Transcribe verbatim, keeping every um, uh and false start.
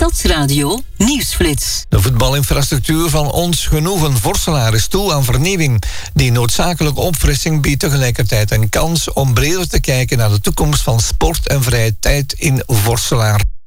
Stadsradio Nieuwsflits. De voetbalinfrastructuur van Ons Genoegen Vorselaar is toe aan vernieuwing. Die noodzakelijke opfrissing biedt tegelijkertijd een kans om breder te kijken naar de toekomst van sport en vrije tijd in Vorselaar.